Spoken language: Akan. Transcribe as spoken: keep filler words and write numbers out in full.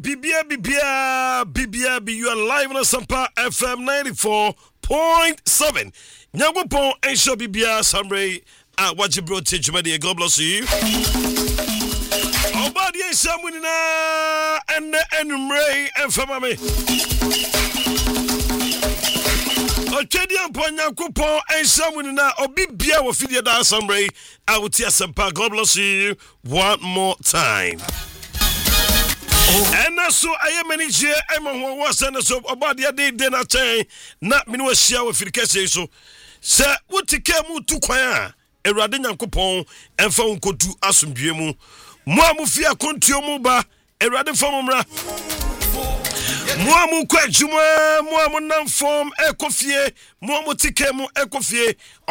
Bibia, Bibia, Bibia, Bibia, you are live on Sampa F M ninety-four point seven. Nyagopon and show Bibia, Sambre, at what you brought to Jumadi. God bless you. Obadi and Samunina and the Enumray and Famame. Okedian Ponyakopon and Samunina, or Bibia, or Fidia Sambre, I will tell Sampa. God bless you one more time. And so I am manager. I'm on what's and so about the day dinner chain. Not me no share with the case. So, sir, what take care mu to choir? A radin coupon and phone could do asum biemu. Moamu fia contio ba a radin formula. Moamu quajuma, Moamu non form ecofie, Moamu tikemu ecofie.